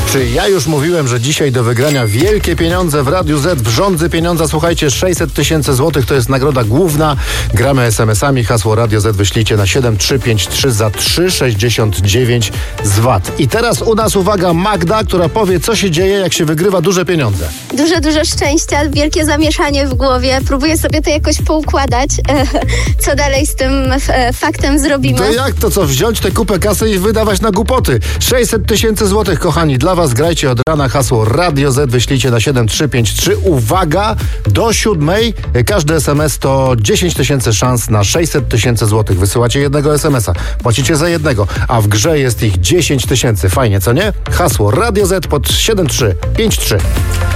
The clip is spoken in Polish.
Czy ja już mówiłem, że dzisiaj do wygrania wielkie pieniądze w Radiu Z, w rządzy pieniądza, słuchajcie, 600 tysięcy złotych to jest nagroda główna. Gramy SMS-ami, hasło Radio Z wyślijcie na 7353 za 3,69 z VAT. I teraz u nas, uwaga, Magda, która powie, co się dzieje, jak się wygrywa duże pieniądze. Dużo szczęścia, wielkie zamieszanie w głowie. Próbuję sobie to jakoś poukładać. Co dalej z tym faktem zrobimy? To jak to co, wziąć tę kupę kasy i wydawać na głupoty? 600 tysięcy złotych, kochani, dla was. Grajcie od rana, hasło Radio Z wyślijcie na 7353. Uwaga, do 7 każdy SMS to 10 tysięcy szans na 600 tysięcy złotych. Wysyłacie jednego SMS-a, płacicie za jednego, a w grze jest ich 10 tysięcy. Fajnie, co nie? Hasło Radio Z pod 7353.